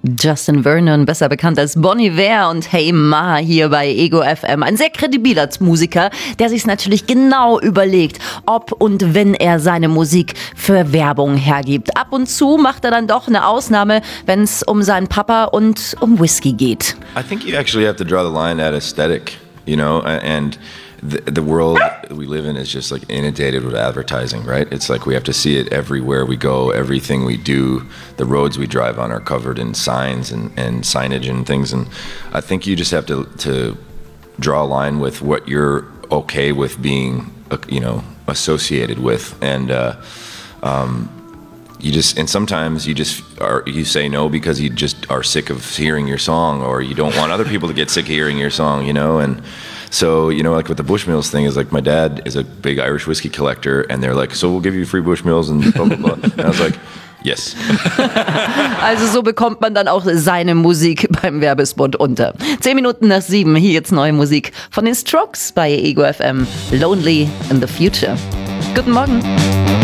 Justin Vernon, besser bekannt als Bon Iver und Hey Ma hier bei Ego FM. Ein sehr kredibiler Musiker, der sich natürlich genau überlegt, ob und wenn er seine Musik für Werbung hergibt. Ab und zu macht er dann doch eine Ausnahme, wenn es um seinen Papa und um Whisky geht. I think you actually have to draw the line at aesthetic, you know, and the world we live in is just like inundated with advertising, right? It's like we have to see it everywhere we go, everything we do, the roads we drive on are covered in signs and signage and things, and I think you just have to draw a line with what you're okay with being, you know, associated with, and sometimes you say no because you just are sick of hearing your song, or you don't want other people to get sick of hearing your song, you know. And so, you know, like with the Bushmills thing is like, my dad is a big Irish whiskey collector, and they're like, so we'll give you free Bushmills and blah blah blah. And I was like, yes. Also so bekommt man dann auch seine Musik beim Werbespot unter. 7:10 hier jetzt neue Musik von den Strokes bei Ego FM. Lonely in the Future. Guten Morgen.